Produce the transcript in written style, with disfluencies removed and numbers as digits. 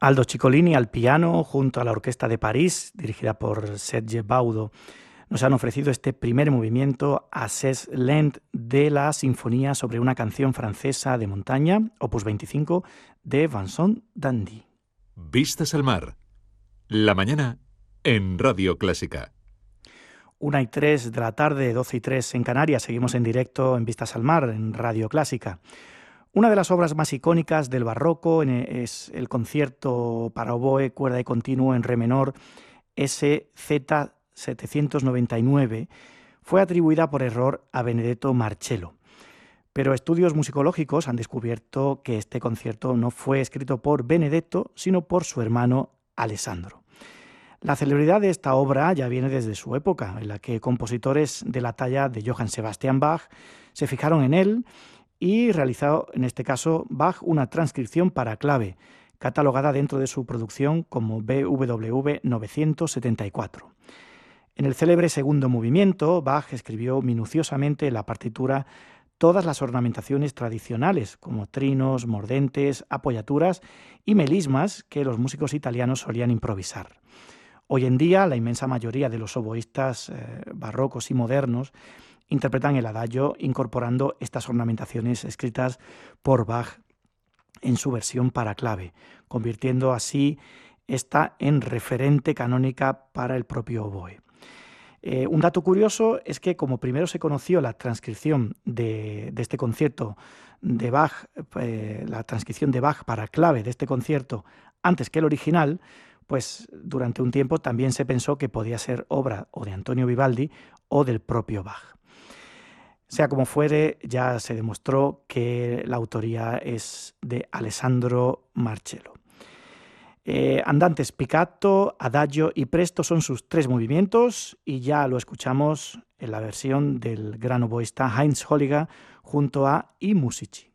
Aldo Ciccolini al piano junto a la Orquesta de París, dirigida por Serge Baudo, nos han ofrecido este primer movimiento Assez lent de la Sinfonía sobre una canción francesa de montaña, opus 25, de Vincent Dandy. Vistas al mar. La mañana en Radio Clásica. 1:03 de la tarde, 12:03 en Canarias. Seguimos en directo en Vistas al Mar, en Radio Clásica. Una de las obras más icónicas del barroco es el concierto para oboe, cuerda y continuo en re menor SZ 799. Fue atribuida por error a Benedetto Marcello. Pero estudios musicológicos han descubierto que este concierto no fue escrito por Benedetto, sino por su hermano Alessandro. La celebridad de esta obra ya viene desde su época, en la que compositores de la talla de Johann Sebastian Bach se fijaron en él y realizó, en este caso, Bach una transcripción para clave, catalogada dentro de su producción como BWV 974. En el célebre segundo movimiento, Bach escribió minuciosamente en la partitura todas las ornamentaciones tradicionales, como trinos, mordentes, apoyaturas y melismas que los músicos italianos solían improvisar. Hoy en día, la inmensa mayoría de los oboístas barrocos y modernos interpretan el adagio incorporando estas ornamentaciones escritas por Bach en su versión para clave, convirtiendo así esta en referente canónica para el propio oboe. Un dato curioso es que como primero se conoció la transcripción de este concierto de Bach, la transcripción de Bach para clave de este concierto antes que el original, pues durante un tiempo también se pensó que podía ser obra o de Antonio Vivaldi o del propio Bach. Sea como fuere, ya se demostró que la autoría es de Alessandro Marcello. Andantes, piccato, adagio y presto son sus tres movimientos y ya lo escuchamos en la versión del gran oboísta Heinz Holliger junto a I Musici.